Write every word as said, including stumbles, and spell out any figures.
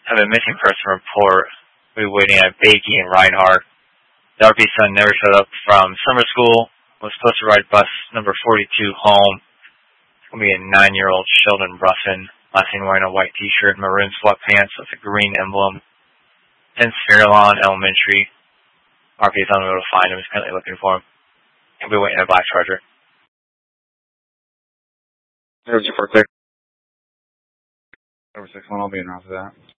have a missing person report. We're waiting at Bakey and Reinhardt. The R P son never showed up from summer school. Was supposed to ride bus number forty-two home. It's going to be a nine-year-old Sheldon Ruffin. Last seen wearing a white t-shirt, maroon sweatpants with a green emblem. In Fairlawn Elementary. R P is unable to find him. He's currently looking for him. He'll be waiting at a black Charger. There's your four six. Over six one, I'll be in route for that.